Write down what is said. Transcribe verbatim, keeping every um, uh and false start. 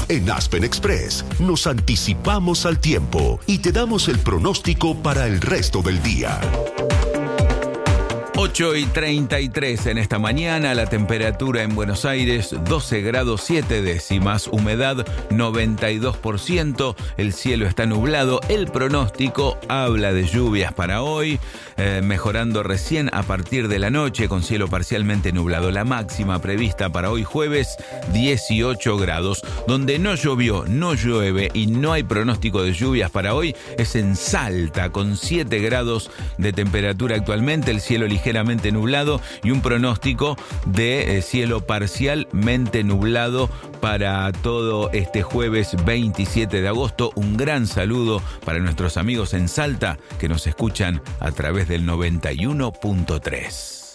En Aspen Express nos anticipamos al tiempo y te damos el pronóstico para el resto del día. ocho y treinta y tres en esta mañana, la temperatura en Buenos Aires doce grados siete décimas, humedad noventa y dos por ciento, el cielo está nublado, el pronóstico habla de lluvias para hoy, eh, mejorando recién a partir de la noche con cielo parcialmente nublado. La máxima prevista para hoy jueves dieciocho grados. Donde no llovió, no llueve y no hay pronóstico de lluvias para hoy es en Salta, con siete grados de temperatura actualmente, el cielo ligeramente nublado y un pronóstico de eh, cielo parcialmente nublado para todo este jueves veintisiete de agosto. Un gran saludo para nuestros amigos en Salta que nos escuchan a través del noventa y uno punto tres.